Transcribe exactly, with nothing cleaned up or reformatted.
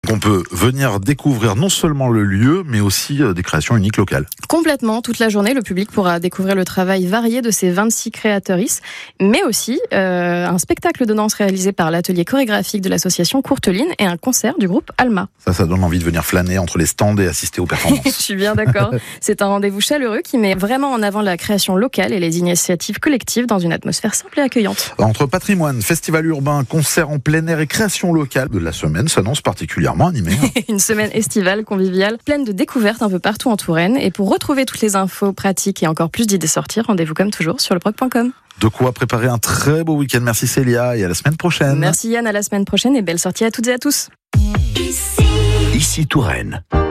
Donc on peut venir découvrir non seulement le lieu, mais aussi des créations uniques locales. Complètement, toute la journée, le public pourra découvrir le travail varié de ces vingt-six créatrices, mais aussi euh, un spectacle de danse réalisé par l'atelier chorégraphique de l'association Courteline et un concert du groupe Alma. Ça, ça donne envie de venir flâner entre les stands et assister aux performances. Je suis bien d'accord. C'est un rendez-vous chaleureux qui met vraiment en avant la création locale et les initiatives collectives dans une atmosphère simple et accueillante. Entre patrimoine, festival urbain, concerts en plein air et création locale, la semaine s'annonce particulièrement animée. Une semaine estivale, conviviale, pleine de découvertes un peu partout en Touraine. Et pour retrouver toutes les infos pratiques et encore plus d'idées sorties, rendez-vous comme toujours sur le proc point com. De quoi préparer un très beau week-end. Merci Célia et à la semaine prochaine. Merci Yann, à la semaine prochaine et belle sortie à toutes et à tous. Ici, Ici Touraine.